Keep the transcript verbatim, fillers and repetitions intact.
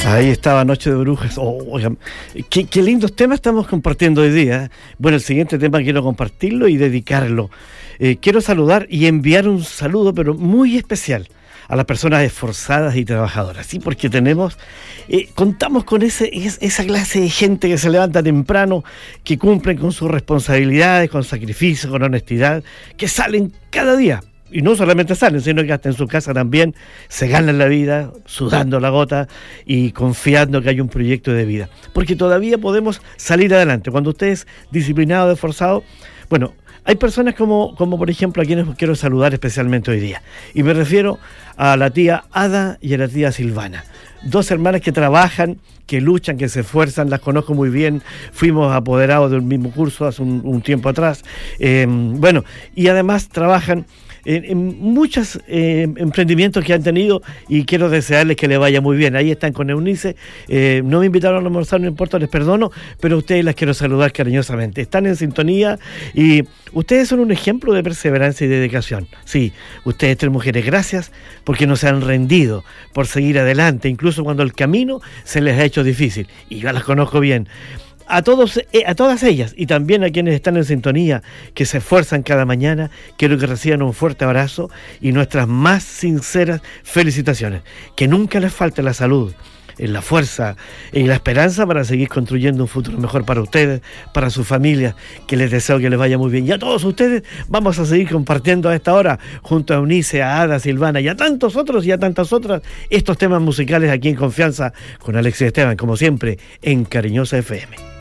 Ahí estaba Noche de Brujas. Oh, oigan, qué, qué lindos temas estamos compartiendo hoy día. Bueno, el siguiente tema quiero compartirlo y dedicarlo. Eh, quiero saludar y enviar un saludo, pero muy especial, a las personas esforzadas y trabajadoras, ¿sí? Porque tenemos, eh, contamos con ese, es, esa clase de gente que se levanta temprano, que cumplen con sus responsabilidades, con sacrificio, con honestidad, que salen cada día. Y no solamente salen, sino que hasta en su casa también se ganan la vida, sudando la gota y confiando que hay un proyecto de vida. Porque todavía podemos salir adelante. Cuando usted es disciplinado, esforzado, bueno, hay personas como, como por ejemplo a quienes quiero saludar especialmente hoy día. Y me refiero a la tía Ada y a la tía Silvana. Dos hermanas que trabajan, que luchan, que se esfuerzan, las conozco muy bien. Fuimos apoderados del mismo curso hace un, un tiempo atrás. Eh, bueno, y además trabajan en, en muchos eh, emprendimientos que han tenido y quiero desearles que les vaya muy bien. Ahí están con Eunice, eh, no me invitaron a almorzar, no importa, les perdono, pero a ustedes las quiero saludar cariñosamente. Están en sintonía y ustedes son un ejemplo de perseverancia y dedicación. Sí, ustedes tres mujeres, gracias porque no se han rendido, por seguir adelante, incluso cuando el camino se les ha hecho difícil, y yo las conozco bien. A todos, a todas ellas y también a quienes están en sintonía, que se esfuerzan cada mañana, quiero que reciban un fuerte abrazo y nuestras más sinceras felicitaciones. Que nunca les falte la salud, la fuerza y la esperanza para seguir construyendo un futuro mejor para ustedes, para sus familias, que les deseo que les vaya muy bien. Y a todos ustedes vamos a seguir compartiendo a esta hora, junto a Eunice, a Ada, Silvana y a tantos otros y a tantas otras, estos temas musicales aquí en Confianza con Alexis Esteban, como siempre, en Cariñosa F M.